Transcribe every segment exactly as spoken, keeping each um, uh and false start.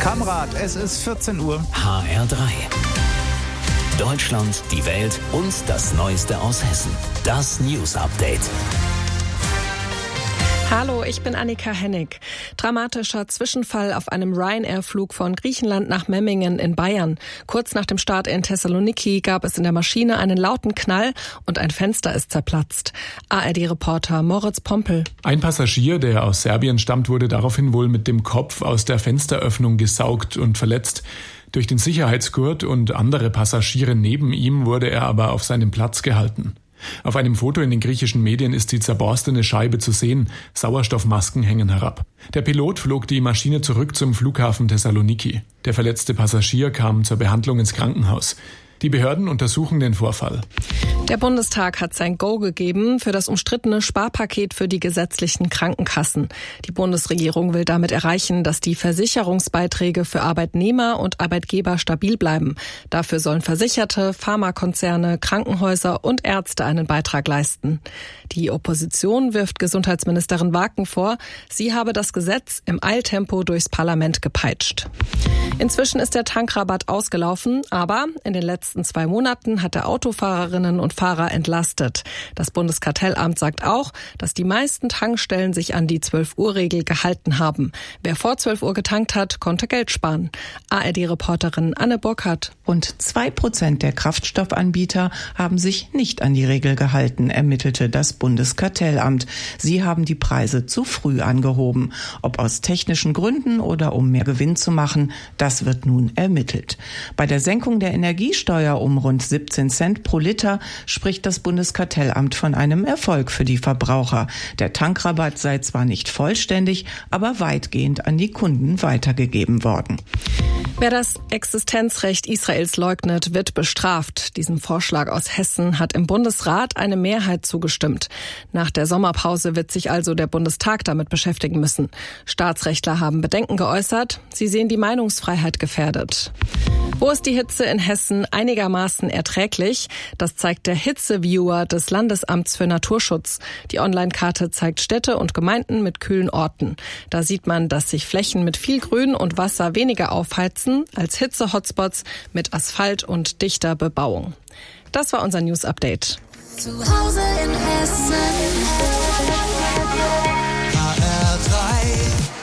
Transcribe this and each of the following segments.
Kamrat, es ist vierzehn Uhr. H R drei. Deutschland, die Welt und das Neueste aus Hessen. Das News Update. Hallo, ich bin Annika Hennig. Dramatischer Zwischenfall auf einem Ryanair-Flug von Griechenland nach Memmingen in Bayern. Kurz nach dem Start in Thessaloniki gab es in der Maschine einen lauten Knall und ein Fenster ist zerplatzt. A R D-Reporter Moritz Pompel. Ein Passagier, der aus Serbien stammt, wurde daraufhin wohl mit dem Kopf aus der Fensteröffnung gesaugt und verletzt. Durch den Sicherheitsgurt und andere Passagiere neben ihm wurde er aber auf seinem Platz gehalten. Auf einem Foto in den griechischen Medien ist die zerborstene Scheibe zu sehen. Sauerstoffmasken hängen herab. Der Pilot flog die Maschine zurück zum Flughafen Thessaloniki. Der verletzte Passagier kam zur Behandlung ins Krankenhaus. Die Behörden untersuchen den Vorfall. Der Bundestag hat sein Go gegeben für das umstrittene Sparpaket für die gesetzlichen Krankenkassen. Die Bundesregierung will damit erreichen, dass die Versicherungsbeiträge für Arbeitnehmer und Arbeitgeber stabil bleiben. Dafür sollen Versicherte, Pharmakonzerne, Krankenhäuser und Ärzte einen Beitrag leisten. Die Opposition wirft Gesundheitsministerin Waken vor, sie habe das Gesetz im Eiltempo durchs Parlament gepeitscht. Inzwischen ist der Tankrabatt ausgelaufen, aber in den letzten zwei Monaten hat er Autofahrerinnen und Fahrer entlastet. Das Bundeskartellamt sagt auch, dass die meisten Tankstellen sich an die zwölf-Uhr-Regel gehalten haben. Wer vor zwölf Uhr getankt hat, konnte Geld sparen. A R D-Reporterin Anne Burkhardt. Rund zwei Prozent der Kraftstoffanbieter haben sich nicht an die Regel gehalten, ermittelte das Bundeskartellamt. Sie haben die Preise zu früh angehoben. Ob aus technischen Gründen oder um mehr Gewinn zu machen, das wird nun ermittelt. Bei der Senkung der Energiesteuer um rund siebzehn Cent pro Liter spricht das Bundeskartellamt von einem Erfolg für die Verbraucher. Der Tankrabatt sei zwar nicht vollständig, aber weitgehend an die Kunden weitergegeben worden. Wer das Existenzrecht Israels leugnet, wird bestraft. Diesem Vorschlag aus Hessen hat im Bundesrat eine Mehrheit zugestimmt. Nach der Sommerpause wird sich also der Bundestag damit beschäftigen müssen. Staatsrechtler haben Bedenken geäußert. Sie sehen die Meinungsfreiheit gefährdet. Wo ist die Hitze in Hessen einigermaßen erträglich? Das zeigt der Hitzeviewer des Landesamts für Naturschutz. Die Online-Karte zeigt Städte und Gemeinden mit kühlen Orten. Da sieht man, dass sich Flächen mit viel Grün und Wasser weniger aufheizen als Hitze-Hotspots mit Asphalt und dichter Bebauung. Das war unser News-Update. Zu Hause in Hessen. H R drei.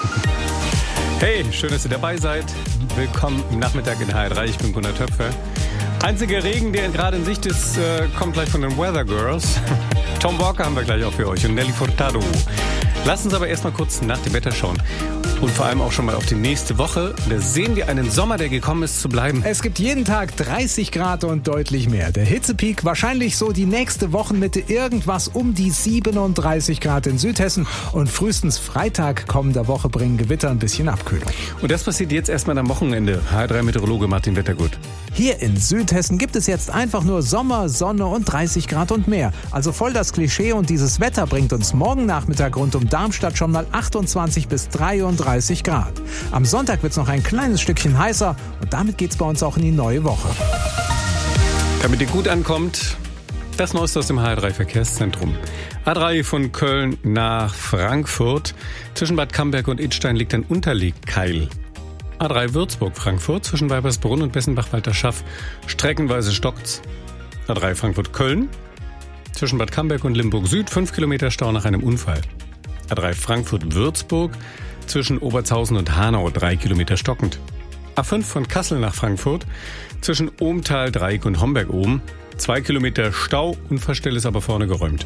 Hey, schön, dass ihr dabei seid. Willkommen im Nachmittag in H R drei. Ich bin Gunnar Töpfer. Einziger Regen, der gerade in Sicht ist, äh, kommt gleich von den Weather Girls. Tom Walker haben wir gleich auch für euch und Nelly Furtado. Lasst uns aber erstmal kurz nach dem Wetter schauen. Und vor allem auch schon mal auf die nächste Woche. Da sehen wir einen Sommer, der gekommen ist, zu bleiben. Es gibt jeden Tag dreißig Grad und deutlich mehr. Der Hitzepeak wahrscheinlich so die nächste Wochenmitte, irgendwas um die siebenunddreißig Grad in Südhessen. Und frühestens Freitag kommender Woche bringen Gewitter ein bisschen Abkühlung. Und das passiert jetzt erstmal am Wochenende. H R drei Meteorologe Martin Wettergut. Hier in Südhessen gibt es jetzt einfach nur Sommer, Sonne und dreißig Grad und mehr. Also voll das Klischee, und dieses Wetter bringt uns morgen Nachmittag rund um Darmstadt schon mal achtundzwanzig bis dreiunddreißig Grad. Am Sonntag wird es noch ein kleines Stückchen heißer und damit geht's bei uns auch in die neue Woche. Damit ihr gut ankommt, das Neueste aus dem H R drei Verkehrszentrum. A drei von Köln nach Frankfurt. Zwischen Bad Camberg und Idstein liegt ein Unterlegkeil. A drei Würzburg-Frankfurt zwischen Weibersbrunn und Bessenbach-Walterschaff. Streckenweise stockt's. A drei Frankfurt-Köln zwischen Bad Camberg und Limburg Süd. fünf Kilometer Stau nach einem Unfall. A drei Frankfurt-Würzburg zwischen Obertshausen und Hanau. drei Kilometer stockend. A fünf von Kassel nach Frankfurt zwischen Ohmtal, Dreieck und Homberg-Ohm. zwei Kilometer Stau. Unfallstelle ist aber vorne geräumt.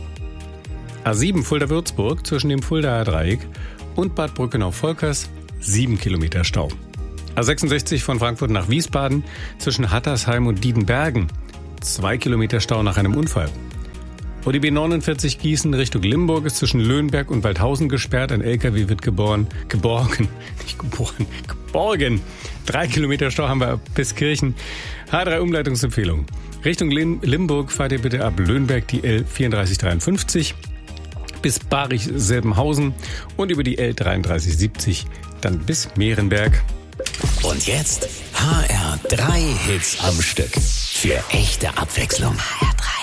A sieben Fulda-Würzburg zwischen dem Fuldaer Dreieck und Bad Brückenau-Volkers. sieben Kilometer Stau. A sechsundsechzig von Frankfurt nach Wiesbaden zwischen Hattersheim und Diedenbergen. zwei Kilometer Stau nach einem Unfall. Und die B neunundvierzig Gießen Richtung Limburg ist zwischen Löhnberg und Waldhausen gesperrt. Ein L K W wird geboren, geborgen, nicht geboren, geborgen. Drei Kilometer Stau haben wir bis Kirchen. H drei Umleitungsempfehlung. Richtung Limburg fahrt ihr bitte ab Löhnberg die L vierunddreißig dreiundfünfzig bis Barich-Selbenhausen und über die L dreiunddreißig siebzig dann bis Mehrenberg. Und jetzt H R drei Hits am Stück. Für echte Abwechslung. H R drei.